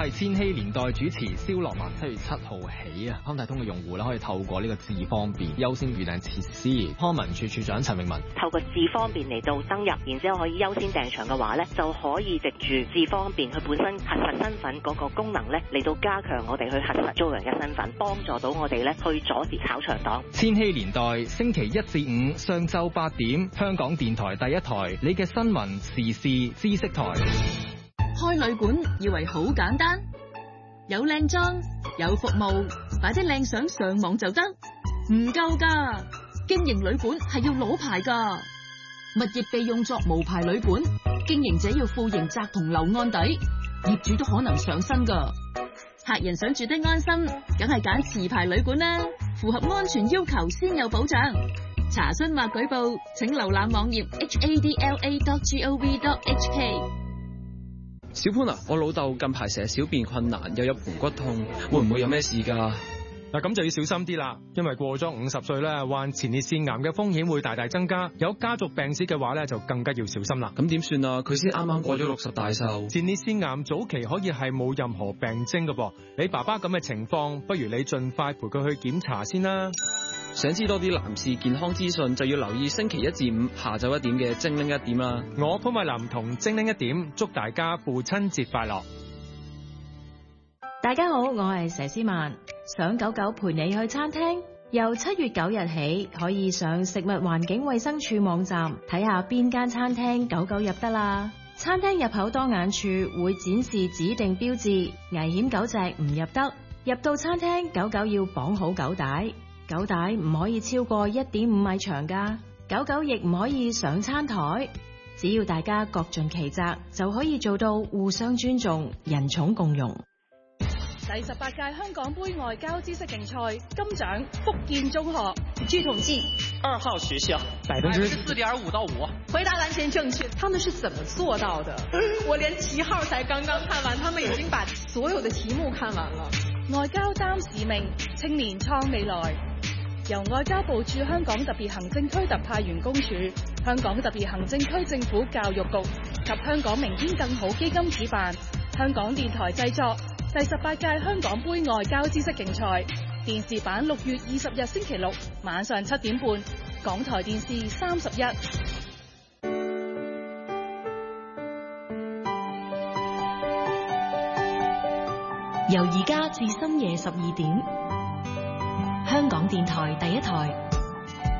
係千禧年代主持蕭樂文。7月7號起啊，康泰通嘅用戶咧可以透過呢個智方便優先預訂設施。康文署署長陳詠文透過智方便嚟到登入，然之後可以優先訂場嘅話咧，就可以藉住智方便佢本身核實身份嗰個功能咧，嚟到加強我哋去核實租人嘅身份，幫助到我哋咧去阻截炒場黨。 千禧年代星期1至5上晝8點，香港電台第一台，你嘅新聞時事知識台。 開旅館以為好簡單，有靚裝有服務，擺啲靚相上網就得，唔夠㗎。經營旅館係要攞牌㗎。物業被用作無牌旅館，經營者要負刑責同留案底，業主都可能上身㗎。客人想住得安心，梗係揀持牌旅館啦，符合安全要求先有保障。查詢或舉報請瀏覽網頁 hadla.gov.hk。 小潘啊，我老豆近排成日小便困難，又有盆骨痛，會唔會有咩事㗎？ 嗱，咁就要小心啲啦，因為過咗50歲咧，患前列腺癌嘅風險會大大增加。有家族病史嘅話咧，就更加要小心啦。 咁點算啊？佢先啱啱過咗60大壽。 前列腺癌早期可以係冇任何病徵嘅噃。你爸爸咁嘅情況，不如你盡快陪佢去檢查先啦。 想知多啲男士健康資訊，就要留意星期1至5下晝1點嘅精靈1點啦。 我潘慧琳同精靈1點，祝大家父親節快樂。 大家好，我係佘詩曼。想狗狗陪你去餐廳，由7月9日起可以上食物環境衛生署網站睇下邊間餐廳狗狗入得啦。餐廳入口當眼處會展示指定標誌，危險狗隻唔入得。入到餐廳，狗狗要綁好狗帶，狗帶唔可以超過1.5米長㗎。狗狗亦唔可以上餐台。只要大家各盡其責，就可以做到互相尊重、人寵共融。 第18屆香港杯外交知識競賽金獎福建中學。據統計 ，2號學校4.5%到5%。 回答完全正確，他們是怎麼做到的？我連7號才剛剛看完，他們已經把所有的題目看完了。外交擔使命，青年創未來。由外交部駐香港特別行政區特派員公署、香港特別行政區政府教育局及香港明天更好基金主辦，香港電台製作第18屆香港杯外交知識競賽電視版6月20日星期6晚上7點半，港台電視31。 由而家至深夜12點，香港電台第一台。